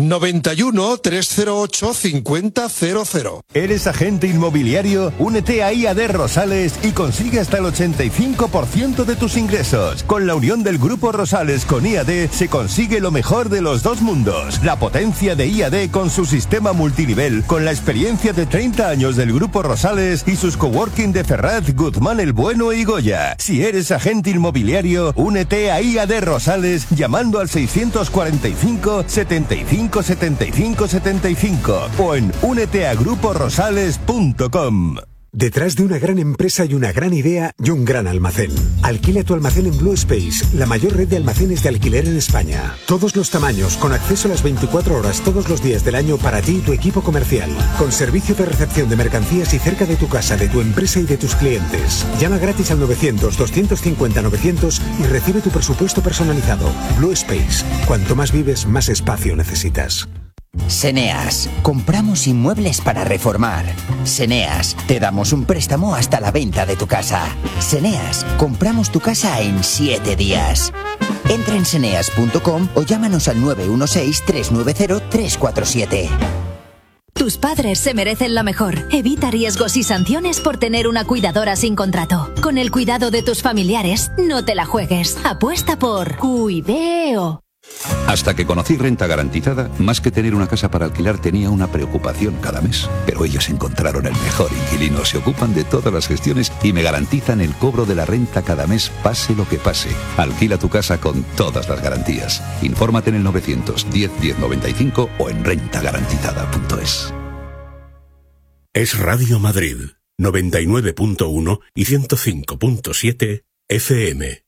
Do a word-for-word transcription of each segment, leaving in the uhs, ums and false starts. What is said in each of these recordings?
noventa y uno, trescientos ocho, cincuenta cero cero. ¿Eres agente inmobiliario? Únete a I A D Rosales y consigue hasta el ochenta y cinco por ciento de tus ingresos. Con la unión del Grupo Rosales con I A D se consigue lo mejor de los dos mundos. La potencia de I A D con su sistema multinivel, con la experiencia de treinta años del Grupo Rosales y sus coworking de Ferraz, Guzmán el Bueno y Goya. Si eres agente inmobiliario, únete a I A D Rosales llamando al seiscientos cuarenta y cinco, setenta y cinco, setenta y cinco, setenta y cinco o en únete a grupo rosales punto com. Detrás de una gran empresa hay una gran idea y un gran almacén. Alquila tu almacén en Blue Space, la mayor red de almacenes de alquiler en España. Todos los tamaños, con acceso a las veinticuatro horas todos los días del año para ti y tu equipo comercial. Con servicio de recepción de mercancías y cerca de tu casa, de tu empresa y de tus clientes. Llama gratis al novecientos, doscientos cincuenta, novecientos y recibe tu presupuesto personalizado. Blue Space. Cuanto más vives, más espacio necesitas. Seneas, compramos inmuebles para reformar. Seneas, te damos un préstamo hasta la venta de tu casa. Seneas, compramos tu casa en siete días. Entra en seneas punto com o llámanos al nueve uno seis, tres nueve cero, tres cuatro siete. Tus padres se merecen lo mejor. Evita riesgos y sanciones por tener una cuidadora sin contrato. Con el cuidado de tus familiares, no te la juegues. Apuesta por Cuideo. Hasta que conocí Renta Garantizada, más que tener una casa para alquilar tenía una preocupación cada mes. Pero ellos encontraron el mejor inquilino, se ocupan de todas las gestiones y me garantizan el cobro de la renta cada mes, pase lo que pase. Alquila tu casa con todas las garantías. Infórmate en el novecientos diez, diez noventa y cinco o en renta garantizada punto es. Es Radio Madrid, noventa y nueve punto uno y ciento cinco punto siete F M.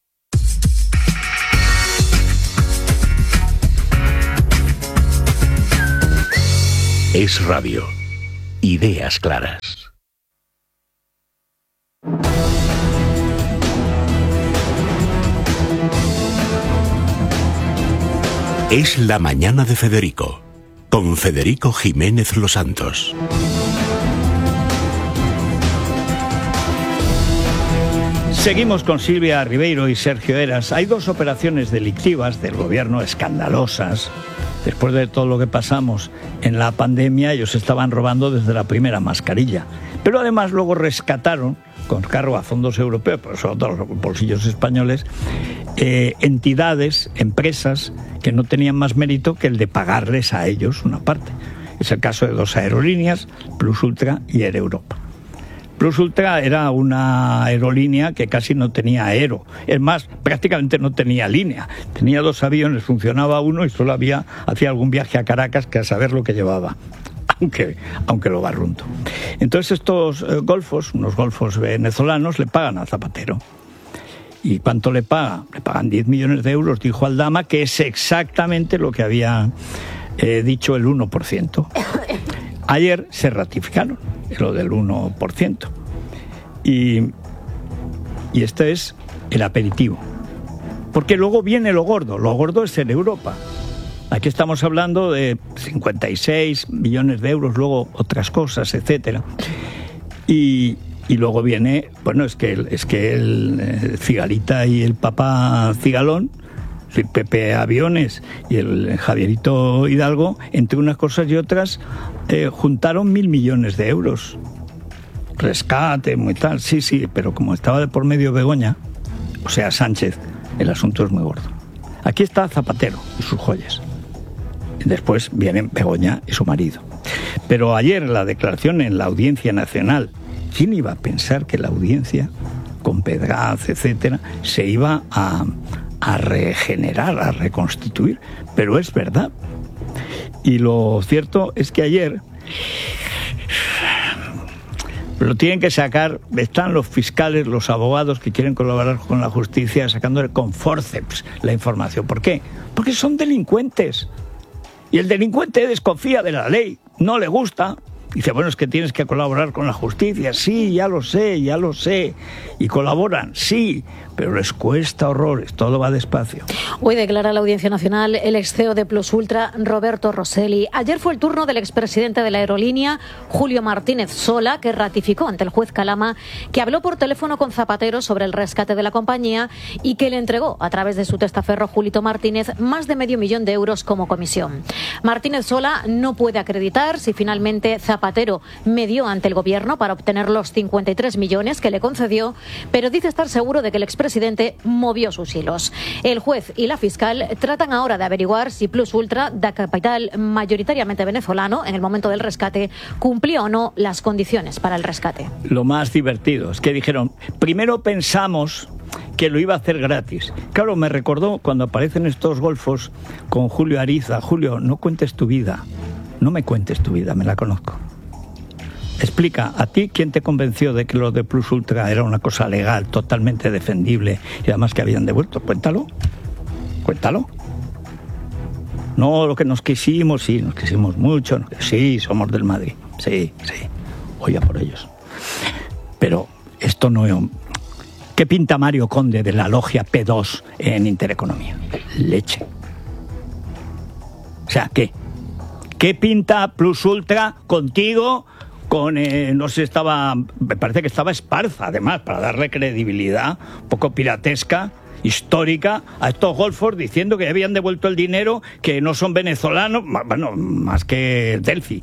Es radio. Ideas claras. Es la mañana de Federico, con Federico Jiménez Los Santos. Seguimos con Silvia Ribeiro y Sergio Eras. Hay dos operaciones delictivas del gobierno escandalosas. Después de todo lo que pasamos en la pandemia, ellos estaban robando desde la primera mascarilla. Pero además luego rescataron, con cargo a fondos europeos, pero sobre todo los bolsillos españoles, eh, entidades, empresas que no tenían más mérito que el de pagarles a ellos una parte. Es el caso de dos aerolíneas, Plus Ultra y Air Europa. Plus Ultra era una aerolínea que casi no tenía aero. Es más, prácticamente no tenía línea. Tenía dos aviones, funcionaba uno y solo había, hacía algún viaje a Caracas que a saber lo que llevaba. Aunque, aunque lo barrunto. Entonces estos eh, golfos, unos golfos venezolanos, le pagan a Zapatero. ¿Y cuánto le paga? Le pagan diez millones de euros, dijo Aldama, que es exactamente lo que había eh, dicho el uno por ciento. Ayer se ratificaron lo del uno por ciento. Y, y este es el aperitivo. Porque luego viene lo gordo. Lo gordo es en Europa. Aquí estamos hablando de cincuenta y seis millones de euros, luego otras cosas, etcétera. Y, y luego viene, bueno, es que, es que el, el Cigalita y el papá Cigalón, el Pepe Aviones y el Javierito Hidalgo, entre unas cosas y otras, eh, juntaron mil millones de euros. Rescate, muy tal, sí, sí, pero como estaba de por medio Begoña, o sea, Sánchez, el asunto es muy gordo. Aquí está Zapatero y sus joyas. Después vienen Begoña y su marido. Pero ayer la declaración en la Audiencia Nacional, ¿quién iba a pensar que la audiencia, con Pedraz, etcétera, se iba a, a regenerar, a reconstituir? Pero es verdad. Y lo cierto es que ayer lo tienen que sacar, están los fiscales, los abogados que quieren colaborar con la justicia, sacándole con forceps la información. ¿Por qué? Porque son delincuentes. Y el delincuente desconfía de la ley, no le gusta, Dice, bueno, es que tienes que colaborar con la justicia. Sí, ya lo sé, ya lo sé. Y colaboran, sí, pero les cuesta horrores, todo va despacio. Hoy declara la Audiencia Nacional el ex C E O de Plus Ultra, Roberto Rosselli. Ayer fue el turno del expresidente de la aerolínea, Julio Martínez Sola, que ratificó ante el juez Calama que habló por teléfono con Zapatero sobre el rescate de la compañía y que le entregó, a través de su testaferro Julito Martínez, más de medio millón de euros como comisión. Martínez Sola no puede acreditar si finalmente Zapatero Zapatero medió ante el gobierno para obtener los cincuenta y tres millones que le concedió, pero dice estar seguro de que el expresidente movió sus hilos. El juez y la fiscal tratan ahora de averiguar si Plus Ultra, de capital mayoritariamente venezolano, en el momento del rescate, cumplía o no las condiciones para el rescate. Lo más divertido es que dijeron, primero pensamos que lo iba a hacer gratis. Claro, me recordó cuando aparecen estos golfos con Julio Ariza. Julio, no cuentes tu vida. No me cuentes tu vida, me la conozco. Explica, ¿a ti quién te convenció de que lo de Plus Ultra era una cosa legal, totalmente defendible y además que habían devuelto? Cuéntalo, cuéntalo. No lo que nos quisimos, sí, nos quisimos mucho, sí, somos del Madrid, sí, sí, oye por ellos. Pero esto no es... ¿Qué pinta Mario Conde de la logia P dos en Intereconomía? Leche. O sea, ¿qué? ¿Qué pinta Plus Ultra contigo? Con, eh, no sé, estaba, me parece que estaba Esparza, además, para darle credibilidad, un poco piratesca, histórica, a estos golfos diciendo que habían devuelto el dinero, que no son venezolanos, bueno, más que Delphi.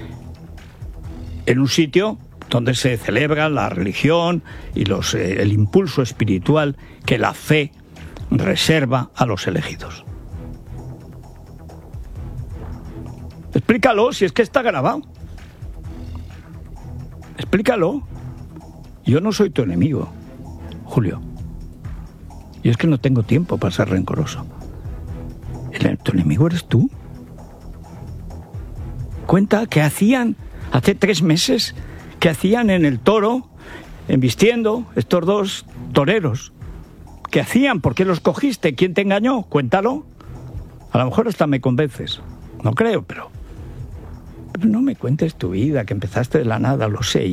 En un sitio donde se celebra la religión y los, eh, el impulso espiritual que la fe reserva a los elegidos. Explícalo, si es que está grabado. Explícalo. Yo no soy tu enemigo, Julio. Y es que no tengo tiempo para ser rencoroso. El, tu enemigo eres tú. Cuenta que hacían hace tres meses, que hacían en el Toro, embistiendo estos dos toreros. ¿Qué hacían? ¿Por qué los cogiste? ¿Quién te engañó? Cuéntalo. A lo mejor hasta me convences. No creo, pero... pero no me cuentes tu vida, que empezaste de la nada, lo sé.